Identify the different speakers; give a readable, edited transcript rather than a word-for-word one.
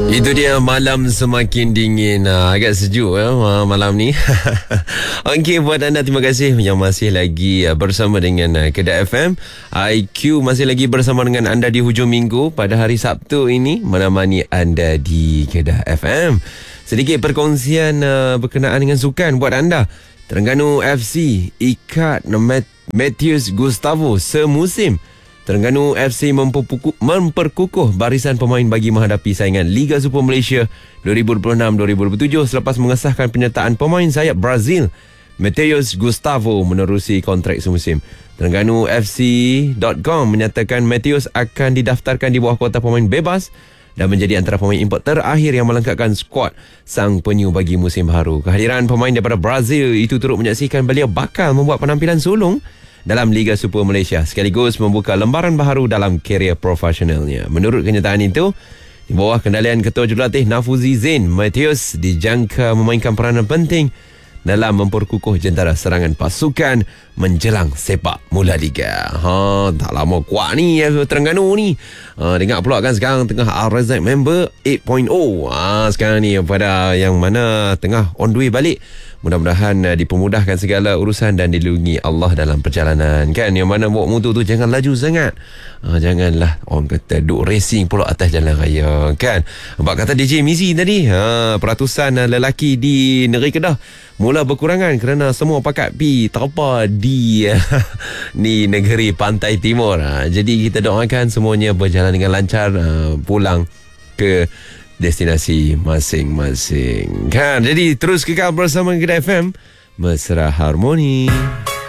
Speaker 1: Itu dia malam semakin dingin. Agak sejuk malam ni. Okey, buat anda terima kasih yang masih lagi bersama dengan Kedah FM. IQ masih lagi bersama dengan anda di hujung minggu pada hari Sabtu ini, menemani anda di Kedah FM. Sedikit perkongsian berkenaan dengan sukan buat anda. Terengganu FC ikat Matheus Gustavo semusim. Terengganu FC memperkukuh barisan pemain bagi menghadapi saingan Liga Super Malaysia 2026-2027 selepas mengesahkan penyertaan pemain sayap Brazil Matheus Gustavo menerusi kontrak semusim. Terengganu FC.com menyatakan Matheus akan didaftarkan di bawah kota pemain bebas dan menjadi antara pemain import terakhir yang melengkapkan skuad sang penyu bagi musim baru. Kehadiran pemain daripada Brazil itu turut menyaksikan beliau bakal membuat penampilan sulung dalam Liga Super Malaysia sekaligus membuka lembaran baru dalam kerjaya profesionalnya. Menurut kenyataan itu, di bawah kendalian Ketua Jurulatih Nafuzi Zain, Matheus dijangka memainkan peranan penting dalam memperkukuh jentera serangan pasukan menjelang sepak mula Liga. Tak lama kuat ni Terengganu ni. Dengar pula kan sekarang tengah RZ member 8.0. Sekarang ni pada yang mana tengah on the way balik. Mudah-mudahan dipermudahkan segala urusan dan dilindungi Allah dalam perjalanan kan. Yang mana bawa motor tu jangan laju sangat. Janganlah orang kata duk racing pula atas jalan raya kan. Sebab kata DJ Mizi tadi, peratusan lelaki di negeri Kedah mula berkurangan kerana semua pakat pi terpa di negeri pantai timur. Jadi kita doakan semuanya berjalan dengan lancar, pulang ke destinasi masing-masing kan. Jadi terus kekal bersama Kedah FM, Mesra Harmoni.